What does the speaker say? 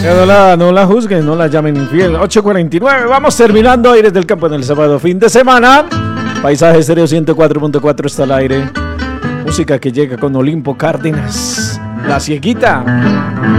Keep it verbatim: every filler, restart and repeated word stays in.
No la, no la juzguen, no la llamen infiel. ocho cuarenta y nueve, vamos terminando Aires del Campo en el sábado fin de semana. Paisaje Estéreo ciento cuatro punto cuatro está al aire. Música que llega con Olimpo Cárdenas, La Cieguita.